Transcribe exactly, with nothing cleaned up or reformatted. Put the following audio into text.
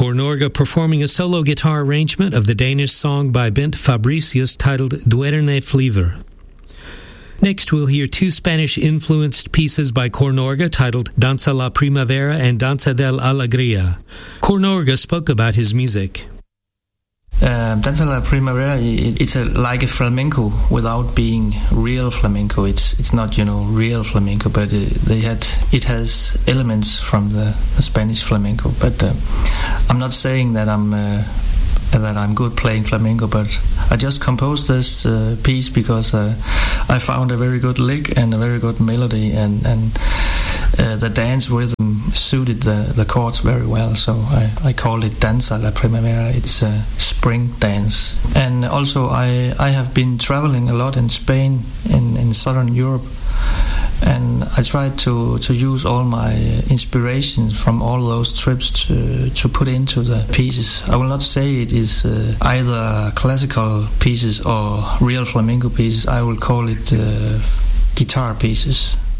Kåre Norge performing a solo guitar arrangement of the Danish song by Bent Fabricius titled Duerne Flyver. Next, we'll hear two Spanish-influenced pieces by Kåre Norge titled Danza la Primavera and Danza del Alegría. Kåre Norge spoke about his music. Uh, Danza la Primavera, it, it's a, like a flamenco without being real flamenco. It's it's not, you know, real flamenco, but it, they had it has elements from the, the Spanish flamenco. But uh, I'm not saying that I'm uh, that I'm good playing flamenco, but I just composed this uh, piece because uh, I found a very good lick and a very good melody, and and uh, the dance rhythm suited the, the chords very well. So I, I called it Danza la Primavera. It's a spring dance. And also I I have been traveling a lot in Spain, in, in southern Europe, and I tried to, to use all my inspirations from all those trips to to put into the pieces. I will not say it is uh, either classical pieces or real flamenco pieces. I will call it uh, guitar pieces.